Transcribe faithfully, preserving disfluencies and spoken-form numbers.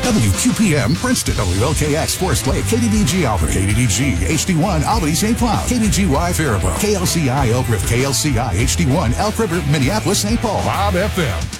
W Q P M Princeton, W L K X Forest Lake, K D D G Albert, K D D G H D one Albany Saint Cloud, K D G Y Faribault, K L C I Elk River, K L C I H D one Elk River, Minneapolis Saint Paul, Bob F M,